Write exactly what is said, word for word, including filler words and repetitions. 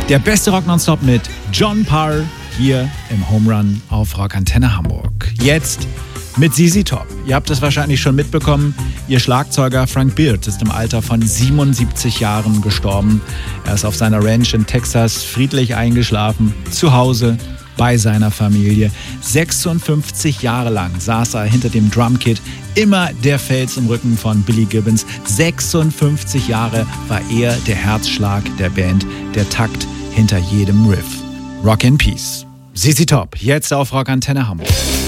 Der beste Rock Nonstop mit John Parr hier im Home Run auf Rockantenne Hamburg. Jetzt mit Z Z Top. Ihr habt es wahrscheinlich schon mitbekommen. Ihr Schlagzeuger Frank Beard ist im Alter von siebenundsiebzig Jahren gestorben. Er ist auf seiner Ranch in Texas friedlich eingeschlafen, zu Hause bei seiner Familie. sechsundfünfzig Jahre lang saß er hinter dem Drumkit, immer der Fels im Rücken von Billy Gibbons. sechsundfünfzig Jahre war er der Herzschlag der Band, der Takt hinter jedem Riff. Rock in Peace. Z Z Top, jetzt auf Rockantenne Hamburg.